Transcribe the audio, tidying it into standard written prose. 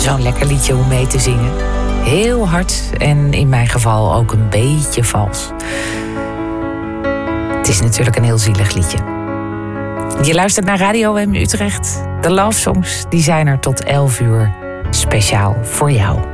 Zo'n lekker liedje om mee te zingen. Heel hard en in mijn geval ook een beetje vals. Het is natuurlijk een heel zielig liedje. Je luistert naar Radio M Utrecht. De Love Songs die zijn er tot 11 uur speciaal voor jou.